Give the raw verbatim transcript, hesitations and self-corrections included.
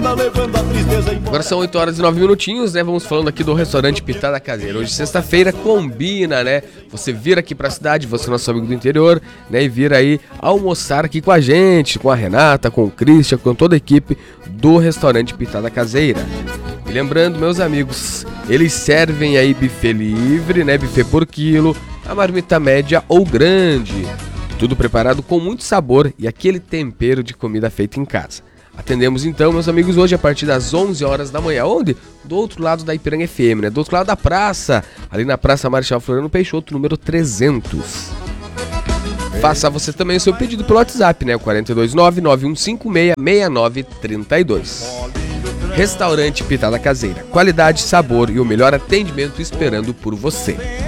Agora são oito horas e nove minutinhos, né? Vamos falando aqui do restaurante Pitada Caseira. Hoje, sexta-feira, combina, né? Você vir aqui pra cidade, você é nosso amigo do interior, né? E vir aí almoçar aqui com a gente, com a Renata, com o Christian, com toda a equipe do restaurante Pitada Caseira. E lembrando, meus amigos, eles servem aí buffet livre, né? Buffet por quilo, a marmita média ou grande. Tudo preparado com muito sabor e aquele tempero de comida feita em casa. Atendemos então, meus amigos, hoje a partir das onze horas da manhã. Onde? Do outro lado da Ipiranga F M, né? Do outro lado da praça, ali na Praça Marechal Floriano Peixoto, número trezentos. Faça você também o seu pedido pelo WhatsApp, né? O quatro dois nove, nove um cinco seis, seis nove três dois. Restaurante Pitada Caseira. Qualidade, sabor e o melhor atendimento esperando por você.